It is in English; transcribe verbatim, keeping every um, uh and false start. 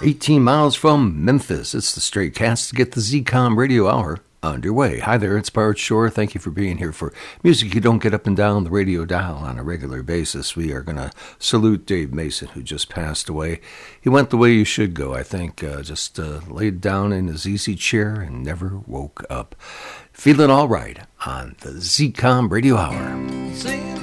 eighteen miles from Memphis. It's the Stray Cats to get the Z COM Radio Hour underway. Hi there, it's Bart Shore. Thank you for being here for music you don't get up and down the radio dial on a regular basis. We are going to salute Dave Mason, who just passed away. He went the way you should go, I think. Uh, just uh, laid down in his easy chair and never woke up. Feeling all right on the Z COM Radio Hour. Sing